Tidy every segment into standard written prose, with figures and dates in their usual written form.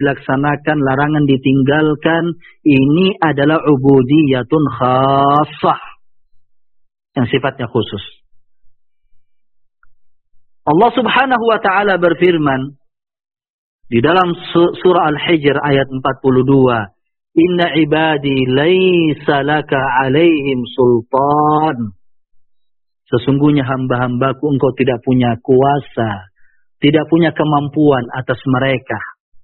dilaksanakan, larangan ditinggalkan. Ini adalah ubudiyatun khassah, yang sifatnya khusus. Allah Subhanahu wa ta'ala berfirman di dalam surah Al-Hijr ayat 42, Inna ibadi laysa laka alaihim sultan. Sesungguhnya hamba-hambaku engkau tidak punya kuasa, tidak punya kemampuan atas mereka.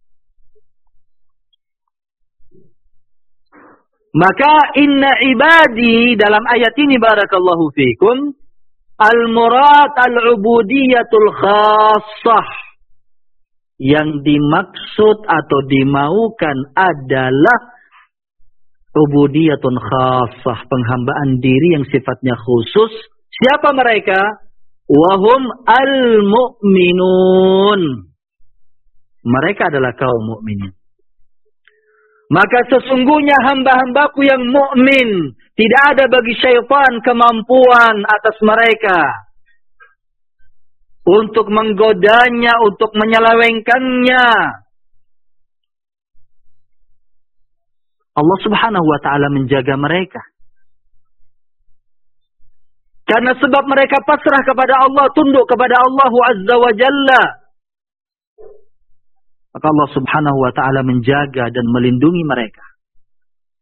Maka inna ibadi dalam ayat ini barakallahu fikum, al-murad al-ubudiyatul khassah. Yang dimaksud atau dimaukan adalah ubudiyatun khassah, penghambaan diri yang sifatnya khusus. Siapa mereka? Wahum al-mu'minun. Mereka adalah kaum mukminin. Maka sesungguhnya hamba-hambaku yang mukmin, tidak ada bagi syaitan kemampuan atas mereka untuk menggodanya, untuk menyelewengkannya. Allah Subhanahu wa ta'ala menjaga mereka. Karena sebab mereka pasrah kepada Allah, tunduk kepada Allah Azza wa Jalla. Maka Allah Subhanahu wa ta'ala menjaga dan melindungi mereka.